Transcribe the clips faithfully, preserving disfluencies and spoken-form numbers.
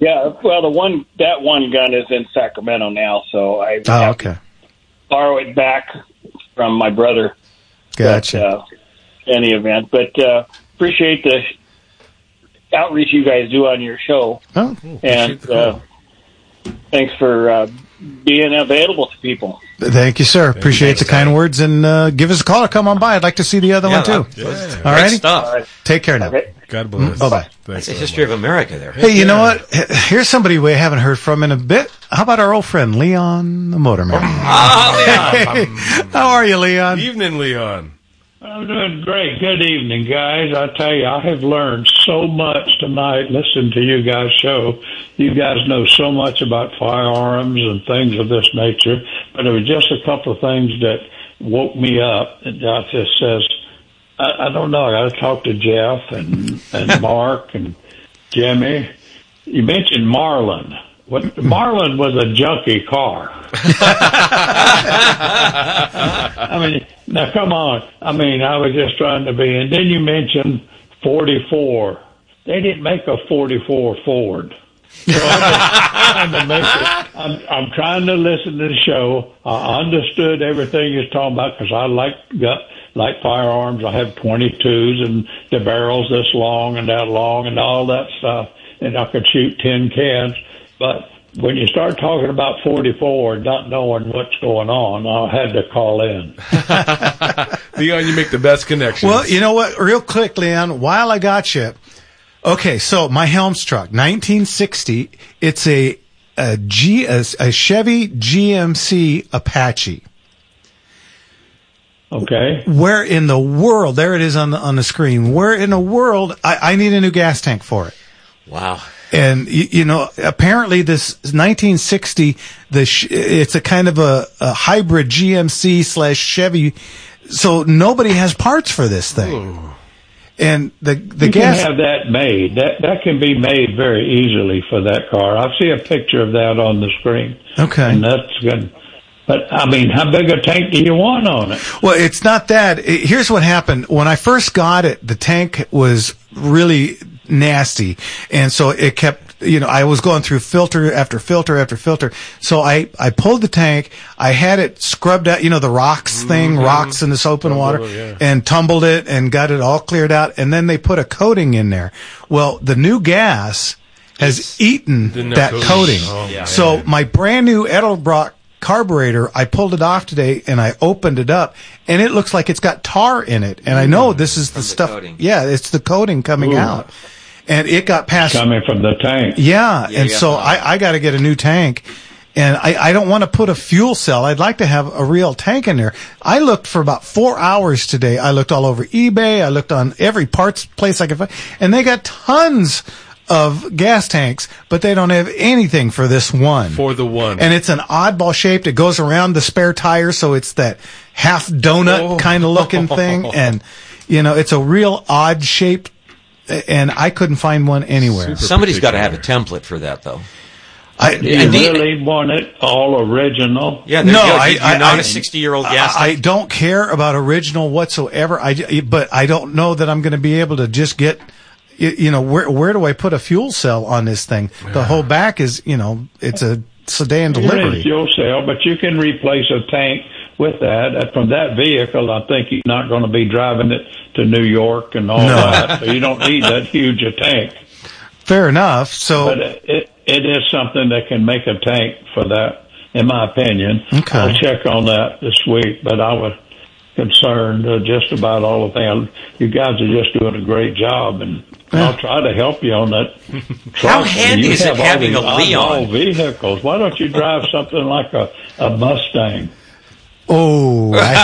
Yeah, well, the one that one gun is in Sacramento now, so I Oh, have okay. to borrow it back from my brother. Gotcha. At, uh, any event, but uh, appreciate the outreach you guys do on your show. Oh, and uh, thanks for uh, being available to people. Thank you, sir. Thank Appreciate you, the kind words, and uh, give us a call or come on by. I'd like to see the other Yeah, one too. that- yeah. All Great righty, stuff. All right. take care now. Okay. God bless. Bye bye. That's the history of America there. Hey, you know what? Here's somebody we haven't heard from in a bit. How about our old friend Leon the Motorman? Ah, Leon. Hey, how are you, Leon? Evening, Leon. I'm doing great. Good evening, guys. I tell you, I have learned so much tonight listening to you guys' show. You guys know so much about firearms and things of this nature, but there was just a couple of things that woke me up. And that just says, I, I don't know, I got to talk to Jeff and, and Mark and Jimmy. You mentioned Marlin. What, Marlin was a junky car. I mean, now come on. I mean, I was just trying to be. And then you mentioned forty-four. They didn't make a forty-four Ford. So I'm, just trying to make it, I'm, I'm trying to listen to the show. I understood everything you're talking about because I like got like firearms. I have twenty-twos and the barrels this long and that long and all that stuff. And I could shoot tin cans. But when you start talking about forty-four, not knowing what's going on, I had to call in. Leon, you make the best connections. Well, you know what? Real quick, Leon, while I got you. Okay, so my Helms truck, nineteen sixty. It's a a G a, a Chevy G M C Apache. Okay. Where in the world? There it is on the on the screen. Where in the world? I, I need a new gas tank for it. Wow. And you, you know, apparently this nineteen sixty, the sh- it's a kind of a, a hybrid G M C slash Chevy, so nobody has parts for this thing. Ooh. And the the you gas can have that made. That that can be made very easily for that car. I see a picture of that on the screen. Okay. And that's good. But, I mean, how big a tank do you want on it? Well, it's not that. It- here's what happened. When I first got it, the tank was really nasty. And so it kept, you know, I was going through filter after filter after filter. So I, I pulled the tank. I had it scrubbed out, you know, the rocks thing, Mm-hmm. rocks in this open Tumbled water, it, yeah. and tumbled it and got it all cleared out. And then they put a coating in there. Well, the new gas has eaten Didn't have that coating. coating. Oh, Yeah. So man. my brand new Edelbrock carburetor, I pulled it off today and I opened it up and it looks like it's got tar in it. And I know this is the the stuff. coating. Yeah, it's the coating coming Ooh. out. And it got past. Coming from the tank. Yeah. Yeah, and yeah. so I, I got to get a new tank. And I, I don't want to put a fuel cell. I'd like to have a real tank in there. I looked for about four hours today. I looked all over eBay. I looked on every parts place I could find. And they got tons of gas tanks, but they don't have anything for this one. For the one. And it's an oddball shaped. It goes around the spare tire, so it's that half donut Oh. kind of looking thing. And, you know, it's a real odd shape, and I couldn't find one anywhere. Super Somebody's got to have a particular. template for that, though. I, Do you And the- really want it all original? Yeah, No, no, I- you're I- not I- a sixty-year-old gas I, I tank. don't care about original whatsoever. I, j- but I don't know that I'm going to be able to just get, y- you know, where where do I put a fuel cell on this thing? The whole back is, you know, it's a sedan You need a delivery. fuel cell, but you can replace a tank with that. Uh, From that vehicle, I think you're not going to be driving it to New York and all No. that. So you don't need that huge a tank. Fair enough. So But it, it is something that can make a tank for that, in my opinion. Okay. I'll check on that this week, but I was concerned uh, just about all the things. You guys are just doing a great job, and I'll try to help you on that. How truck. handy You is it have all having these a Leon? oddball vehicles. Why don't you drive something like a, a Mustang? Oh, I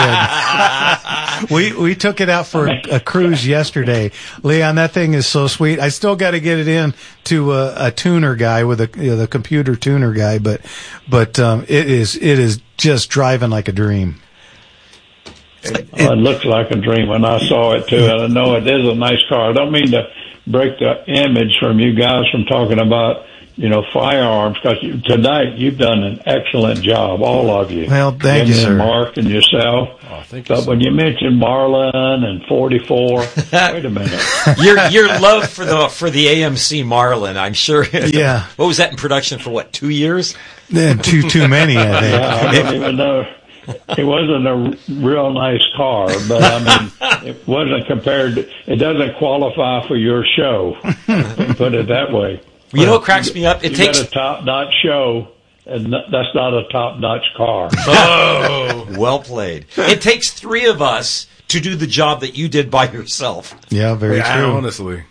have been. we we took it out for a, a cruise yesterday, Leon. That thing is so sweet. I still got to get it in to a, a tuner guy with a you know, the computer tuner guy, but but um, it is it is just driving like a dream. Oh, it looks like a dream when I saw it too, and I know it is a nice car. I don't mean to break the image from you guys from talking about, you know, firearms, because you, tonight you've done an excellent job, all of you. Well, thank you, Jimmy sir. and Mark and yourself. Oh, thank you. But sir. when you mentioned Marlin and forty-four, wait a minute. Your your love for the for the A M C Marlin, I'm sure. Yeah. What was that in production for? What, two years? Yeah, too too many, I think. Yeah, I don't even know. It wasn't a real nice car, but I mean, it wasn't compared to, it doesn't qualify for your show. Put it that way. You know what cracks me up? It You takes got a top-notch show, and n- that's not a top-notch car. Oh, well played. It takes three of us to do the job that you did by yourself. Yeah, very yeah, true. honestly.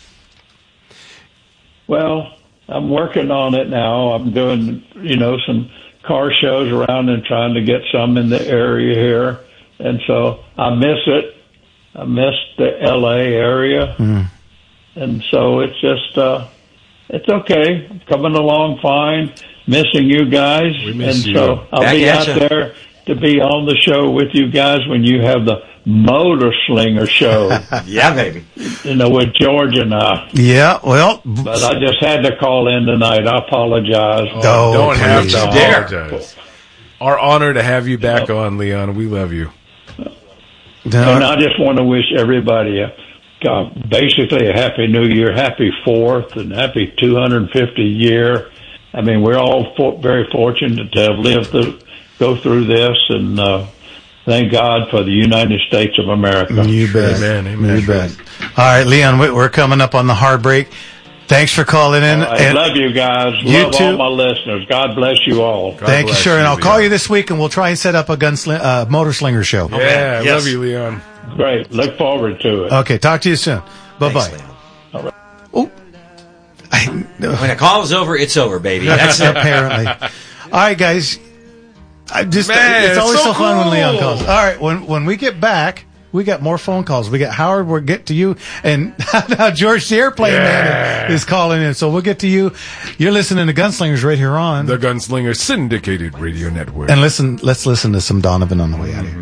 Well, I'm working on it now. I'm doing, you know, some car shows around and trying to get some in the area here. And so I miss it. I miss the L A area. Mm. And so it's just, uh, it's okay. Coming along fine. Missing you guys. We miss and you. so I'll Back be at out ya. there to be on the show with you guys when you have the Motor Slinger show, Yeah, baby. you know, with George and I. Yeah, well, But I just had to call in tonight. I apologize. Oh, Don't have please. to Dare. apologize. Our honor to have you back on, Leon. We love you. And no, I just want to wish everybody a, God, basically a happy New Year, happy fourth, and happy two hundred fiftieth year. I mean, we're all for, very fortunate to have lived through, go through this, and uh, thank God for the United States of America. you bet. Amen, amen. You bet. All right, Leon, we- we're coming up on the hard break. Thanks for calling in. I and love you guys. You love too. all my listeners. God bless you all. God thank you, bless sure. And I'll call Leon. you this week, and we'll try and set up a gunsling, uh, motor slinger show. Yeah, I Yes. love you, Leon. Great. Look forward to it. Okay, talk to you soon. Bye Thanks, bye. Leon. Oh, I, When a call is over, it's over, baby. That's it. apparently. All right, guys. I just Man, it's it's always so so fun when cool. Leon calls. All right, when when we get back, we got more phone calls. We got Howard. We'll get to you, and now George the Airplane Man Yeah. is calling in. So we'll get to you. You're listening to Gunslingers right here on. The Gunslinger Syndicated Radio Network. and listen, let's listen to some Donovan on the way out of here.